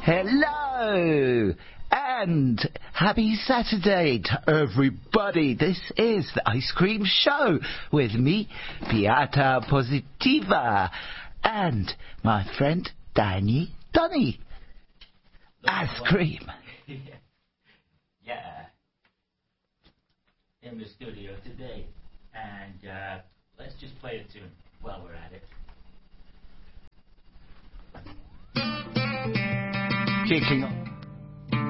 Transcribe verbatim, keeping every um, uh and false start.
Hello and happy Saturday to everybody. This is the Ice Cream Show with me, Piata Positiva, and my friend Danny Donny. Ice cream. Yeah. In the studio today. And uh, let's just play a tune while we're at it. Kicking off.